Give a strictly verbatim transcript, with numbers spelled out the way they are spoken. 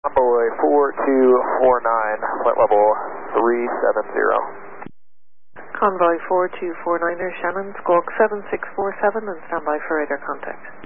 Convoy four two four nine, flight level three seven zero. Convoy four two four niner, Shannon, squawk seven six four seven and stand by for radar contact.